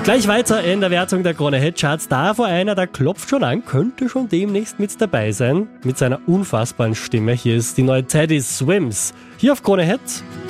Gleich weiter in der Wertung der Krone Hit Charts. Da vor einer, der klopft schon an, könnte schon demnächst mit dabei sein. Mit seiner unfassbaren Stimme. Hier ist die neue Teddy Swims. Hier auf Krone Hit.